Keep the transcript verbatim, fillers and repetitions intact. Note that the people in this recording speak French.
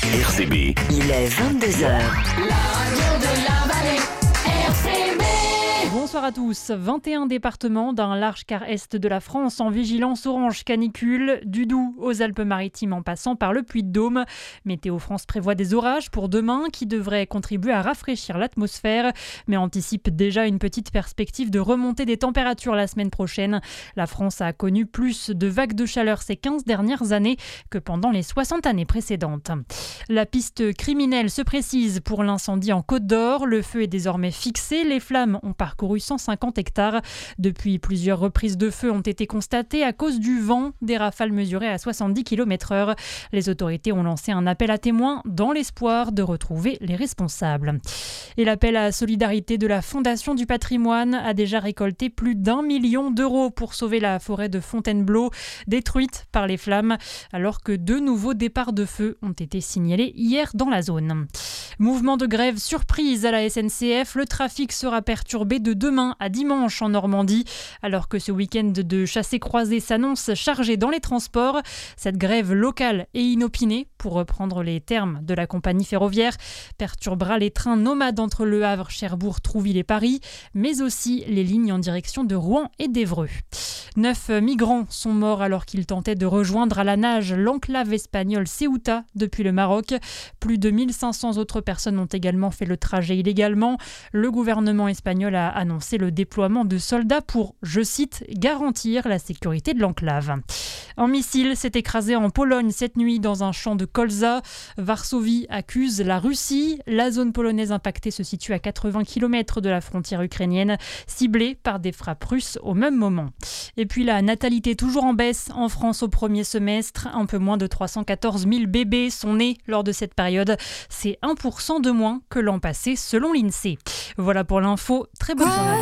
R C B. Il est vingt-deux heures. La radio de la vallée, R C B. Bonsoir à tous. vingt et un départements d'un large quart est de la France en vigilance orange canicule, du Doubs aux Alpes-Maritimes en passant par le Puy-de-Dôme. Météo France prévoit des orages pour demain qui devraient contribuer à rafraîchir l'atmosphère, mais anticipe déjà une petite perspective de remontée des températures la semaine prochaine. La France a connu plus de vagues de chaleur ces quinze dernières années que pendant les soixante années précédentes. La piste criminelle se précise pour l'incendie en Côte d'Or. Le feu est désormais fixé. Les flammes ont parcouru cent cinquante hectares. Depuis, plusieurs reprises de feu ont été constatées à cause du vent, des rafales mesurées à soixante-dix kilomètres heure. Les autorités ont lancé un appel à témoins dans l'espoir de retrouver les responsables. Et l'appel à solidarité de la Fondation du patrimoine a déjà récolté plus d'un million d'euros pour sauver la forêt de Fontainebleau, détruite par les flammes, alors que deux nouveaux départs de feu ont été signalés hier dans la zone. Mouvement de grève surprise à la S N C F. Le trafic sera perturbé de demain à dimanche en Normandie, alors que ce week-end de chassés-croisés s'annonce chargé dans les transports. Cette grève locale et inopinée, pour reprendre les termes de la compagnie ferroviaire, perturbera les trains nomades entre Le Havre, Cherbourg, Trouville et Paris, mais aussi les lignes en direction de Rouen et d'Évreux. Neuf migrants sont morts alors qu'ils tentaient de rejoindre à la nage l'enclave espagnole Ceuta depuis le Maroc. Plus de mille cinq cents autres personnes ont également fait le trajet illégalement. Le gouvernement espagnol a annoncé le déploiement de soldats pour, je cite, garantir la sécurité de l'enclave. Un missile s'est écrasé en Pologne cette nuit dans un champ de colza. Varsovie accuse la Russie. La zone polonaise impactée se situe à quatre-vingts kilomètres de la frontière ukrainienne, ciblée par des frappes russes au même moment. Et puis la natalité toujours en baisse en France au premier semestre. Un peu moins de trois cent quatorze mille bébés sont nés lors de cette période. C'est un pour cent de moins que l'an passé selon l'Insee. Voilà pour l'info. Très bonne journée.